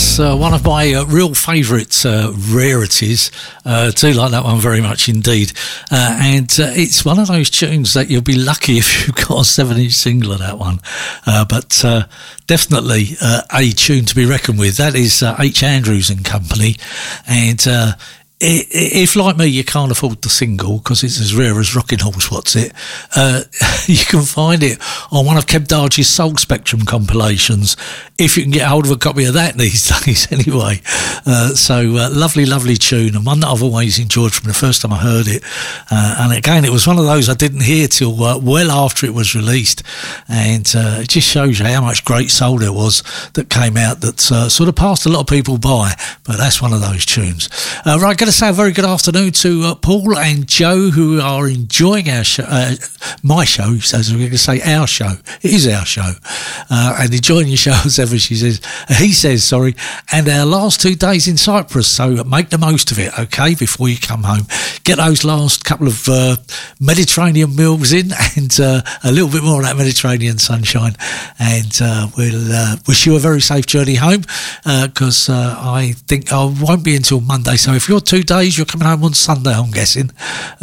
Yes, one of my real favourite rarities. Do like that one very much indeed. And it's one of those tunes that you'll be lucky if you've got a 7-inch single of that one. But definitely a tune to be reckoned with. That is H. Andrews and Company. And if, like me, you can't afford the single because it's as rare as Rocking Horse What's It, you can find it on one of Kev Darge's Soul Spectrum compilations, if you can get hold of a copy of that these days anyway. Lovely tune, and one that I've always enjoyed from the first time I heard it. And again, it was one of those I didn't hear till well after it was released, and it just shows you how much great soul there was that came out that sort of passed a lot of people by, but that's one of those tunes. Right, going to say a very good afternoon to Paul and Joe, who are enjoying our show, my show, as we're going to say our show. It is our show, and enjoying your show as ever. He says, sorry, and our last 2 days in Cyprus, so make the most of it, okay, before you come home. Get those last couple of Mediterranean meals in, and a little bit more of that Mediterranean sunshine, and we'll wish you a very safe journey home, because I think I won't be until Monday, so if you're 2 days, you're coming home on Sunday, I'm guessing.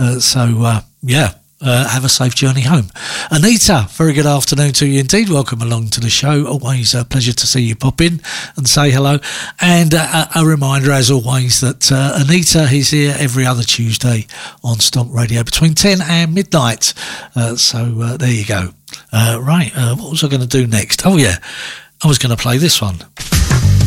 Have a safe journey home. Anita, very good afternoon to you indeed. Welcome along to the show. Always a pleasure to see you pop in and say hello. And a reminder, as always, that Anita is here every other Tuesday on Stomp Radio between 10 and midnight. There you go. Right, what was I going to do next? Oh, yeah, I was going to play this one.